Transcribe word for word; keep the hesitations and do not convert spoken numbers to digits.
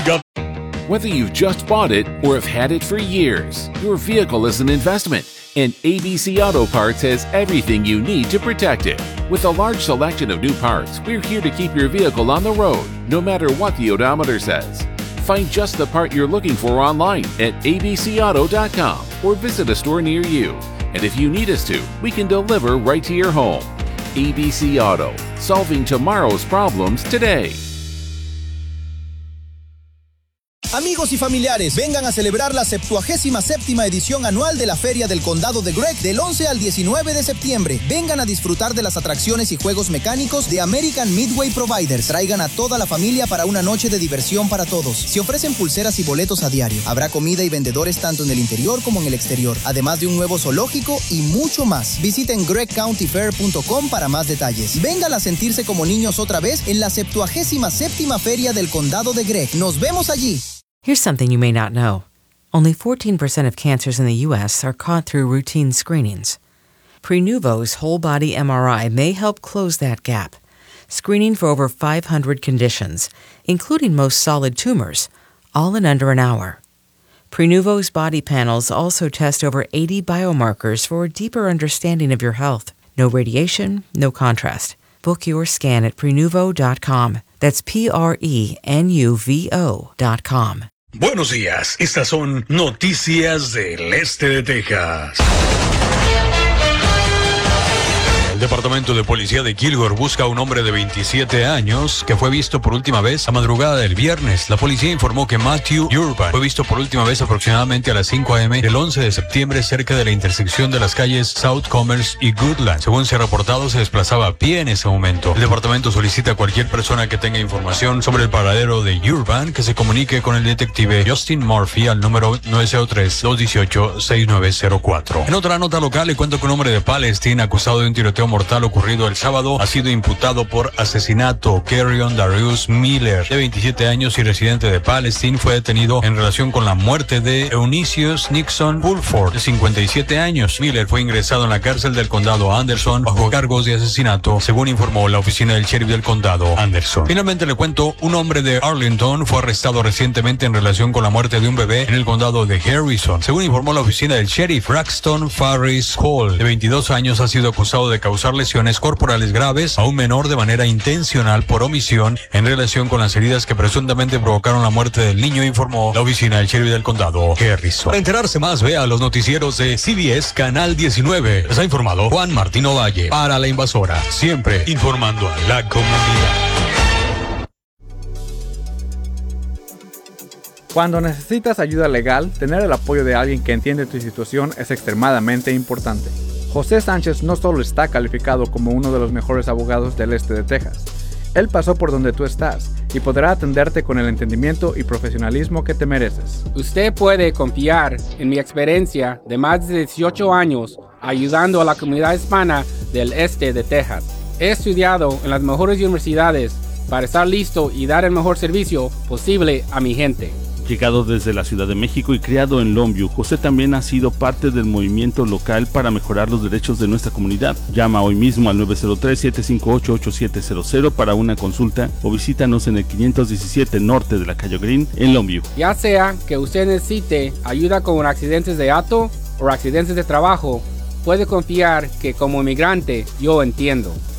gov- Whether you've just bought it or have had it for years, your vehicle is an investment, and A B C Auto Parts has everything you need to protect it. With a large selection of new parts, we're here to keep your vehicle on the road, no matter what the odometer says. Find just the part you're looking for online at a b c auto dot com or visit a store near you. And if you need us to, we can deliver right to your home. A B C Auto, solving tomorrow's problems today. Amigos y familiares, vengan a celebrar la septuagésima séptima edición anual de la Feria del Condado de Gregg del once al diecinueve de septiembre. Vengan a disfrutar de las atracciones y juegos mecánicos de American Midway Providers. Traigan a toda la familia para una noche de diversión para todos. Se ofrecen pulseras y boletos a diario. Habrá comida y vendedores tanto en el interior como en el exterior, además de un nuevo zoológico y mucho más. Visiten gregg county fair punto com para más detalles. Vengan a sentirse como niños otra vez en la septuagésima séptima Feria del Condado de Gregg. Nos vemos allí. Here's something you may not know. Only fourteen percent of cancers in the U S are caught through routine screenings. Prenuvo's whole-body M R I may help close that gap, screening for over five hundred conditions, including most solid tumors, all in under an hour. Prenuvo's body panels also test over eighty biomarkers for a deeper understanding of your health. No radiation, no contrast. Book your scan at prenuvo dot com. That's P R E N U V O dot com. Buenos días, estas son noticias del este de Texas. El Departamento de Policía de Kilgore busca a un hombre de veintisiete años que fue visto por última vez la madrugada del viernes. La policía informó que Matthew Urban fue visto por última vez aproximadamente a las cinco a eme del once de septiembre cerca de la intersección de las calles South Commerce y Goodland. Según se ha reportado, se desplazaba a pie en ese momento. El departamento solicita a cualquier persona que tenga información sobre el paradero de Urban que se comunique con el detective Justin Murphy al número nueve cero tres, dos uno ocho, seis nueve cero cuatro. En otra nota local, le cuento que un hombre de Palestine acusado de un tiroteo mortal ocurrido el sábado ha sido imputado por asesinato. Kerrion Darius Miller, de veintisiete años y residente de Palestine, fue detenido en relación con la muerte de Eunicius Nixon Pulford, de cincuenta y siete años. Miller fue ingresado en la cárcel del condado Anderson bajo cargos de asesinato, según informó la oficina del sheriff del condado Anderson. Finalmente le cuento, un hombre de Arlington fue arrestado recientemente en relación con la muerte de un bebé en el condado de Harrison. Según informó la oficina del sheriff, Braxton Farris Hall, de veintidós años, ha sido acusado de causar lesiones corporales graves a un menor de manera intencional por omisión en relación con las heridas que presuntamente provocaron la muerte del niño, informó la oficina del sheriff del condado Harrison. Para enterarse más, vea los noticieros de C B S Canal diecinueve. Les ha informado Juan Martín Ovalle para La Invasora, siempre informando a la comunidad. Cuando necesitas ayuda legal, tener el apoyo de alguien que entiende tu situación es extremadamente importante. José Sánchez no solo está calificado como uno de los mejores abogados del este de Texas, él pasó por donde tú estás y podrá atenderte con el entendimiento y profesionalismo que te mereces. Usted puede confiar en mi experiencia de más de dieciocho años ayudando a la comunidad hispana del este de Texas. He estudiado en las mejores universidades para estar listo y dar el mejor servicio posible a mi gente. Llegado desde la Ciudad de México y criado en Longview, José también ha sido parte del movimiento local para mejorar los derechos de nuestra comunidad. Llama hoy mismo al nueve cero tres, siete cinco ocho, ocho siete cero cero para una consulta o visítanos en el quinientos diecisiete norte de la calle Green en Longview. Ya sea que usted necesite ayuda con accidentes de auto o accidentes de trabajo, puede confiar que como inmigrante yo entiendo.